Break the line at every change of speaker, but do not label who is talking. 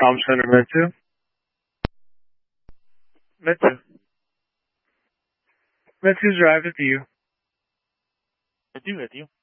Com Center, Med2. Med2. Med2's arrived at you.
I do with you.